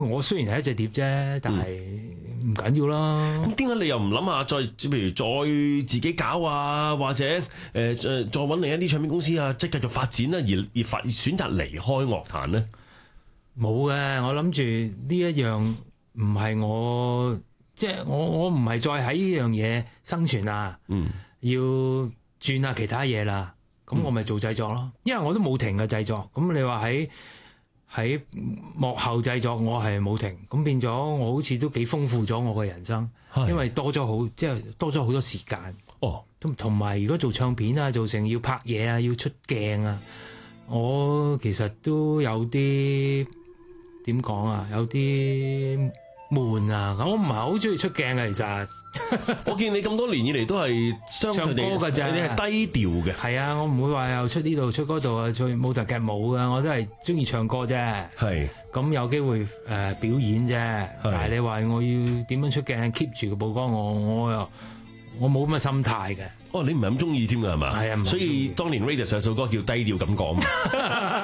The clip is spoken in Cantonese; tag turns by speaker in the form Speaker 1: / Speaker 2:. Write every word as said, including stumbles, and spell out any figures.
Speaker 1: 我雖然係一隻碟啫，但係唔緊要啦。
Speaker 2: 咁點解你又唔諗下再，譬如再自己搞啊，或者誒誒再揾另一啲唱片公司啊，即係繼續發展啦，而而發選擇離開樂壇咧？
Speaker 1: 冇嘅，我諗住呢一樣唔係我，即係我我唔係再喺呢樣嘢生存啊。嗯，要轉下其他嘢啦。咁我咪做製作咯，嗯、因為我都冇停嘅製作。咁你話喺喺幕後製作，我係冇停。咁變咗我好似都幾豐富咗我嘅人生，是因為多咗好即係多咗好多時間。哦，咁同埋如果做唱片啊，做成要拍嘢啊，要出鏡啊，我其實都有啲點講啊，有啲悶啊。我唔係好中意出鏡嘅，其實。
Speaker 2: 我見你咁多年以嚟都係唱歌㗎啫，你係低調嘅。
Speaker 1: 係啊，我唔會話又出呢度出嗰度啊，唱舞台劇舞啊，我都係中意唱歌啫。係咁有機會誒、呃、表演啫。但係你話我要點樣出鏡 keep 住個曝光，我我又我冇咁嘅心態嘅。
Speaker 2: 哦，你唔係咁中意添㗎係嘛？係啊，所以當年 Raidas 有首歌叫低調咁講。